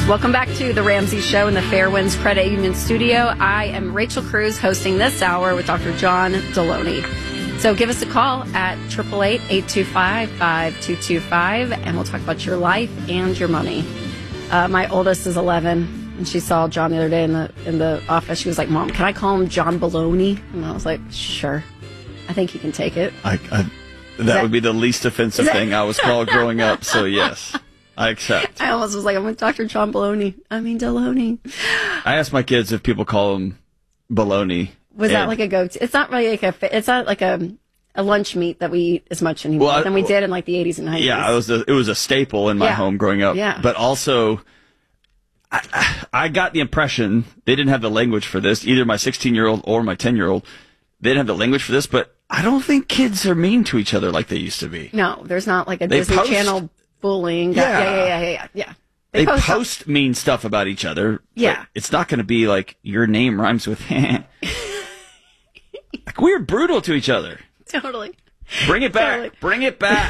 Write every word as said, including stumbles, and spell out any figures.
Welcome back to the Ramsey Show in the Fairwinds Credit Union studio. I am Rachel Cruz hosting this hour with Doctor John Deloney. So give us a call at eight eight eight, eight two five, five two two five, and we'll talk about your life and your money. Uh, my oldest is eleven, and she saw John the other day in the in the office. She was like, "Mom, can I call him John Baloney?" And I was like, "Sure. I think he can take it." I, I, that, that would be the least offensive that, thing I was called growing up, so yes. I accept. I almost was like, I'm with Doctor John Baloney. I mean, Deloney. I asked my kids if people call him Baloney. Was that like a go-to? It's not really like a, it's not like a, a lunch meat that we eat as much anymore well, than we did in like the eighties and nineties. Yeah, it was a, it was a staple in my yeah. home growing up. Yeah. But also, I, I got the impression they didn't have the language for this, either my sixteen-year-old or my ten-year-old. They didn't have the language for this, but I don't think kids are mean to each other like they used to be. No, there's not like a they Disney post, Channel bullying. Yeah. Yeah, yeah, yeah, yeah, yeah. yeah. They, they post, post mean stuff about each other. Yeah. It's not going to be like, your name rhymes with like, we're brutal to each other. Totally. Bring it back. Totally. Bring it back.